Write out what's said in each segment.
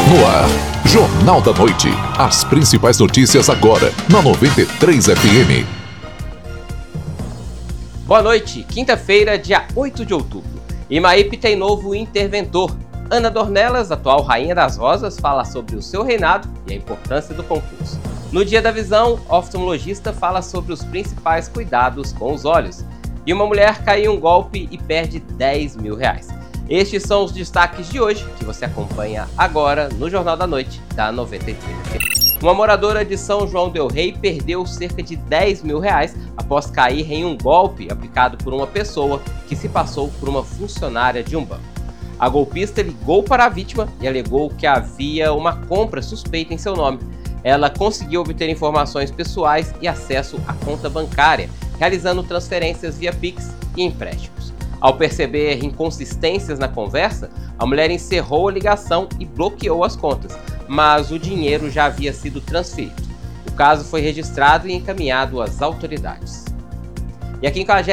No ar, Jornal da Noite. As principais notícias agora, na 93 FM. Boa noite, quinta-feira, dia 8 de outubro. Imaípe tem novo interventor. Ana Dornelas, atual Rainha das Rosas, fala sobre o seu reinado e a importância do concurso. No Dia da Visão, oftalmologista fala sobre os principais cuidados com os olhos. E uma mulher cai em um golpe e perde R$10 mil. Estes são os destaques de hoje, que você acompanha agora no Jornal da Noite, da 93 FM. Uma moradora de São João del Rei perdeu cerca de R$10 mil após cair em um golpe aplicado por uma pessoa que se passou por uma funcionária de um banco. A golpista ligou para a vítima e alegou que havia uma compra suspeita em seu nome. Ela conseguiu obter informações pessoais e acesso à conta bancária, realizando transferências via Pix e empréstimos. Ao perceber inconsistências na conversa, a mulher encerrou a ligação e bloqueou as contas, mas o dinheiro já havia sido transferido. O caso foi registrado e encaminhado às autoridades. E a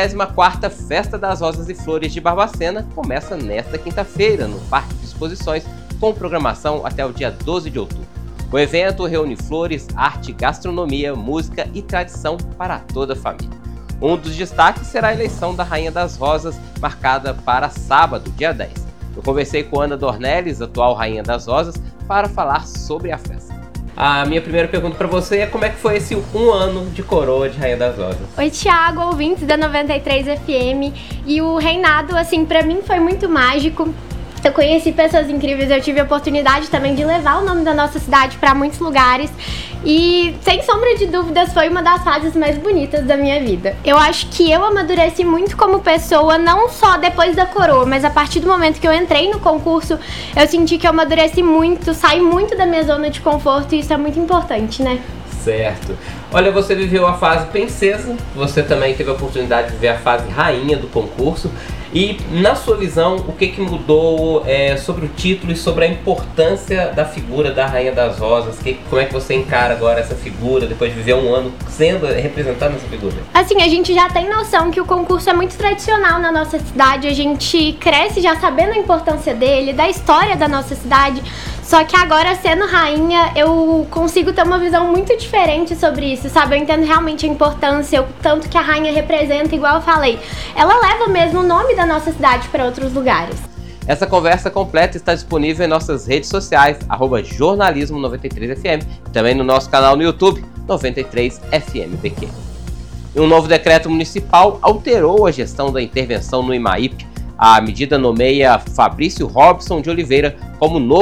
54ª Festa das Rosas e Flores de Barbacena começa nesta quinta-feira, no Parque de Exposições, com programação até o dia 12 de outubro. O evento reúne flores, arte, gastronomia, música e tradição para toda a família. Um dos destaques será a eleição da Rainha das Rosas, marcada para sábado, dia 10. Eu conversei com Ana Dornelas, atual Rainha das Rosas, para falar sobre a festa. A minha primeira pergunta para você é como é que foi esse um ano de coroa de Rainha das Rosas? Oi, Thiago, ouvintes da 93 FM. E o reinado, assim, para mim foi muito mágico. Eu conheci pessoas incríveis, eu tive a oportunidade também de levar o nome da nossa cidade para muitos lugares e, sem sombra de dúvidas, foi uma das fases mais bonitas da minha vida. Eu acho que eu amadureci muito como pessoa, não só depois da coroa, mas a partir do momento que eu entrei no concurso, eu senti que eu amadureci muito, saí muito da minha zona de conforto e isso é muito importante, né? Certo. Olha, você viveu a fase princesa, você também teve a oportunidade de viver a fase rainha do concurso. E, na sua visão, o que mudou sobre o título e sobre a importância da figura da Rainha das Rosas? Como é que você encara agora essa figura, depois de viver um ano representando essa figura? Assim, a gente já tem noção que o concurso é muito tradicional na nossa cidade, a gente cresce já sabendo a importância dele, da história da nossa cidade. Só que agora, sendo rainha, eu consigo ter uma visão muito diferente sobre isso, sabe? Eu entendo realmente a importância, o tanto que a rainha representa, igual eu falei. Ela leva mesmo o nome da nossa cidade para outros lugares. Essa conversa completa está disponível em nossas redes sociais, @jornalismo93fm, e também no nosso canal no YouTube, 93FMBQ. E um novo decreto municipal alterou a gestão da intervenção no Imaípe. A medida nomeia Fabrício Robson de Oliveira como novo